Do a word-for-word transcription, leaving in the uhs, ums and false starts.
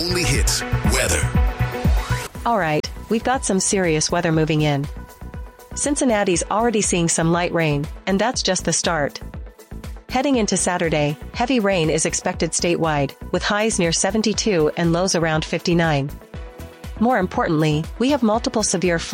only hits, weather. All right, we've got some serious weather moving in. Cincinnati's already seeing some light rain, and that's just the start. Heading into Saturday, heavy rain is expected statewide, with highs near seventy-two and lows around fifty-nine. More importantly, we have multiple severe